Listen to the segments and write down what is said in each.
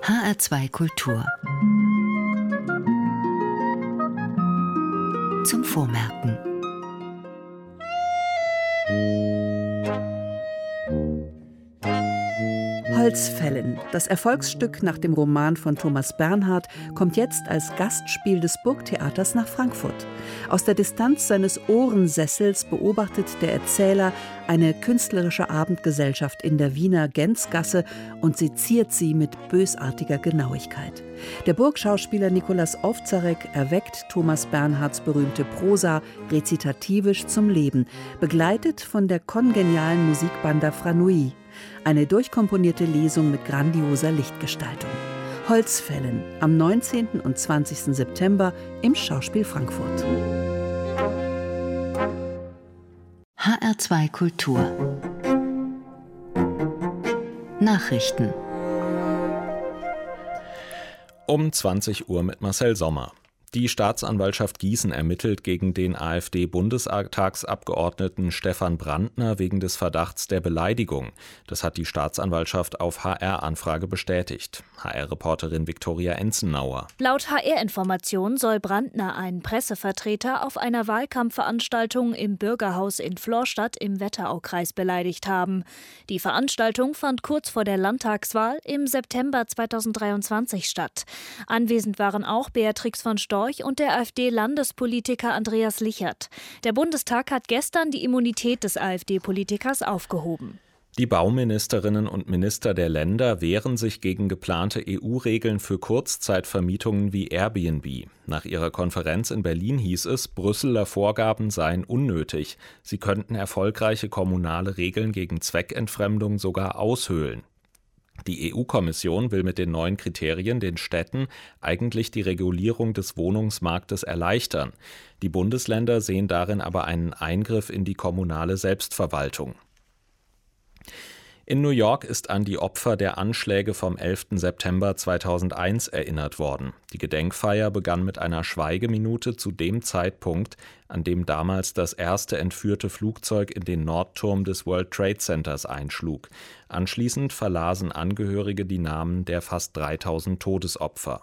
HR2 Kultur. Zum Vormerken. Holzfällen, das Erfolgsstück nach dem Roman von Thomas Bernhard, kommt jetzt als Gastspiel des Burgtheaters nach Frankfurt. Aus der Distanz seines Ohrensessels beobachtet der Erzähler eine künstlerische Abendgesellschaft in der Wiener Gänzgasse und seziert sie mit bösartiger Genauigkeit. Der Burgschauspieler Nikolaus Ovzarek erweckt Thomas Bernhards berühmte Prosa rezitativisch zum Leben, begleitet von der kongenialen Musikbanda Franui. Eine durchkomponierte Lesung mit grandioser Lichtgestaltung. Holzfällen am 19. und 20. September im Schauspiel Frankfurt. HR2 Kultur. Nachrichten. Um 20 Uhr mit Marcel Sommer. Die Staatsanwaltschaft Gießen ermittelt gegen den AfD-Bundestagsabgeordneten Stefan Brandner wegen des Verdachts der Beleidigung. Das hat die Staatsanwaltschaft auf HR-Anfrage bestätigt. HR-Reporterin Viktoria Enzenauer. Laut HR-Informationen soll Brandner einen Pressevertreter auf einer Wahlkampfveranstaltung im Bürgerhaus in Florstadt im Wetteraukreis beleidigt haben. Die Veranstaltung fand kurz vor der Landtagswahl im September 2023 statt. Anwesend waren auch Beatrix von Storch und der AfD-Landespolitiker Andreas Lichert. Der Bundestag hat gestern die Immunität des AfD-Politikers aufgehoben. Die Bauministerinnen und Minister der Länder wehren sich gegen geplante EU-Regeln für Kurzzeitvermietungen wie Airbnb. Nach ihrer Konferenz in Berlin hieß es, Brüsseler Vorgaben seien unnötig. Sie könnten erfolgreiche kommunale Regeln gegen Zweckentfremdung sogar aushöhlen. Die EU-Kommission will mit den neuen Kriterien den Städten eigentlich die Regulierung des Wohnungsmarktes erleichtern. Die Bundesländer sehen darin aber einen Eingriff in die kommunale Selbstverwaltung. In New York ist an die Opfer der Anschläge vom 11. September 2001 erinnert worden. Die Gedenkfeier begann mit einer Schweigeminute zu dem Zeitpunkt, an dem damals das erste entführte Flugzeug in den Nordturm des World Trade Centers einschlug. Anschließend verlasen Angehörige die Namen der fast 3000 Todesopfer.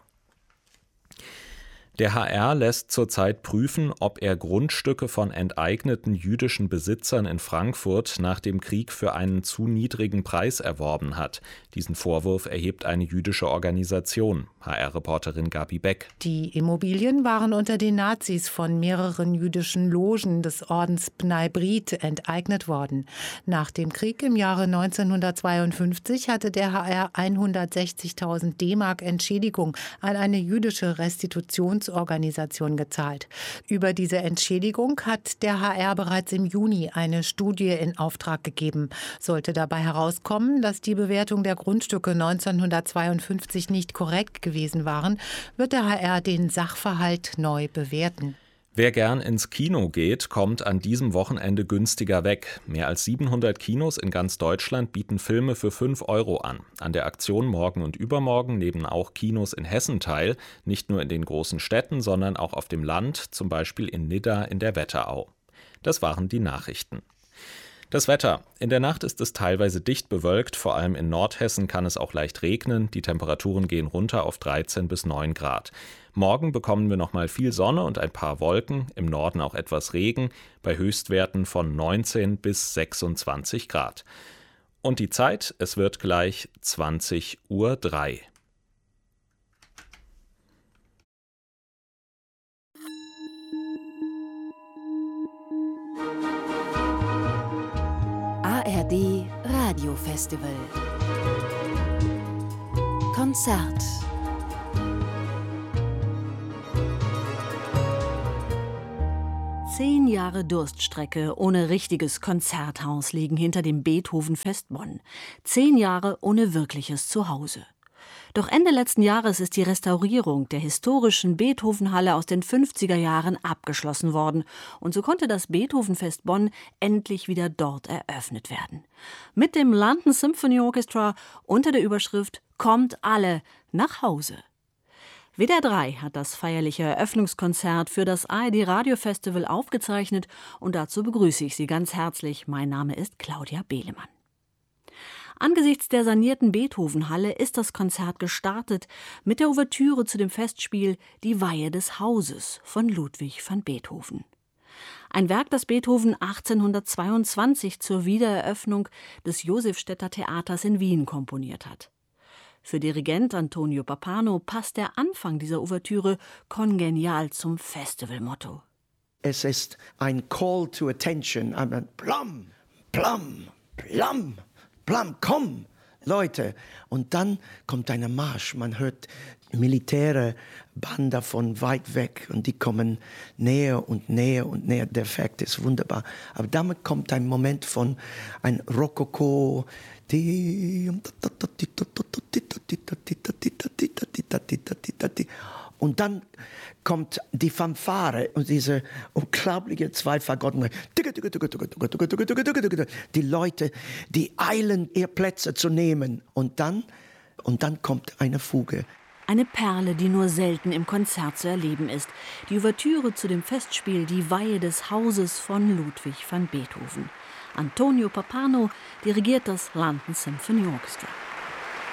Der HR lässt zurzeit prüfen, ob er Grundstücke von enteigneten jüdischen Besitzern in Frankfurt nach dem Krieg für einen zu niedrigen Preis erworben hat. Diesen Vorwurf erhebt eine jüdische Organisation. HR-Reporterin Gabi Beck. Die Immobilien waren unter den Nazis von mehreren jüdischen Logen des Ordens Bnei Brit enteignet worden. Nach dem Krieg im Jahre 1952 hatte der HR 160.000 D-Mark Entschädigung an eine jüdische Restitutionsorganisation gezahlt. Über diese Entschädigung hat der HR bereits im Juni eine Studie in Auftrag gegeben. Sollte dabei herauskommen, dass die Bewertung der Grundstücke 1952 nicht korrekt gewesen waren, wird der HR den Sachverhalt neu bewerten. Wer gern ins Kino geht, kommt an diesem Wochenende günstiger weg. Mehr als 700 Kinos in ganz Deutschland bieten Filme für 5 € an. An der Aktion morgen und übermorgen nehmen auch Kinos in Hessen teil, nicht nur in den großen Städten, sondern auch auf dem Land, zum Beispiel in Nidda in der Wetterau. Das waren die Nachrichten. Das Wetter. In der Nacht ist es teilweise dicht bewölkt, vor allem in Nordhessen kann es auch leicht regnen. Die Temperaturen gehen runter auf 13 bis 9 Grad. Morgen bekommen wir nochmal viel Sonne und ein paar Wolken, im Norden auch etwas Regen, bei Höchstwerten von 19 bis 26 Grad. Und die Zeit, es wird gleich 20:03 Uhr. ARD Radiofestival. Konzert. Zehn Jahre Durststrecke ohne richtiges Konzerthaus liegen hinter dem Beethoven-Fest Bonn. 10 Jahre ohne wirkliches Zuhause. Doch Ende letzten Jahres ist die Restaurierung der historischen Beethoven-Halle aus den 50er Jahren abgeschlossen worden. Und so konnte das Beethoven-Fest Bonn endlich wieder dort eröffnet werden. Mit dem London Symphony Orchestra unter der Überschrift »Kommt alle nach Hause«. WDR 3 hat das feierliche Eröffnungskonzert für das ARD Radiofestival aufgezeichnet und dazu begrüße ich Sie ganz herzlich. Mein Name ist Claudia Behlemann. Angesichts der sanierten Beethovenhalle ist das Konzert gestartet mit der Ouvertüre zu dem Festspiel Die Weihe des Hauses von Ludwig van Beethoven. Ein Werk, das Beethoven 1822 zur Wiedereröffnung des Josefstädter Theaters in Wien komponiert hat. Für Dirigent Antonio Pappano passt der Anfang dieser Ouvertüre kongenial zum Festivalmotto. Es ist ein Call to Attention, ein Plum, Plum, Plum, Plum, komm, Leute. Und dann kommt ein Marsch, man hört militäre Bande von weit weg und die kommen näher und näher und näher. Der Effekt ist wunderbar. Aber damit kommt ein Moment von ein Rokoko. Und dann kommt die Fanfare und diese unglaubliche Zweifachordnung. Die Leute, die eilen, ihre Plätze zu nehmen. Und dann kommt eine Fuge. Eine Perle, die nur selten im Konzert zu erleben ist. Die Ouvertüre zu dem Festspiel Die Weihe des Hauses von Ludwig van Beethoven. Antonio Pappano dirigiert das London Symphony Orchestra.